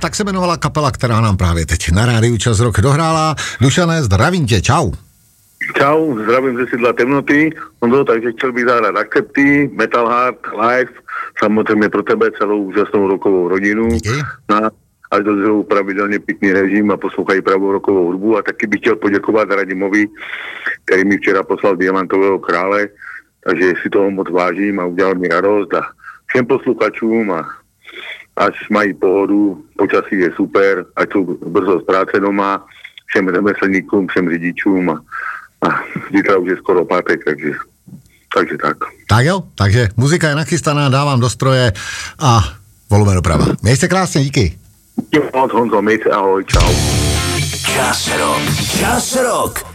tak se jmenovala kapela, která nám právě teď na rádiu Čas Rock dohrála. Dušané, zdravím tě, čau. Čau, zdravím ze sídla Temnoty, takže chtěl bych zahrát Accepty, Metal Heart, Live, samozřejmě pro tebe celou úžasnou rockovou rodinu. Díky. Až dodržou pravidelně pěkný režim a poslouchají pravou rockovou hudbu. A taky bych chtěl poděkovat Radimovi, který mi včera poslal Diamantového krále, takže si toho moc vážím a udělal mi radost. A všem posluchačům a až mají pohodu, počasí je super, ať jsou brzo z práce doma, všem řemeslníkům, všem řidičům a zítra už je skoro pátek, takže tak. Tak jo, takže muzika je nachystaná, dávám do stroje a volujeme doprava. Měj se krásně, díky. Díky moc, Honzo, měj se, ahoj, čau. Čas Rock.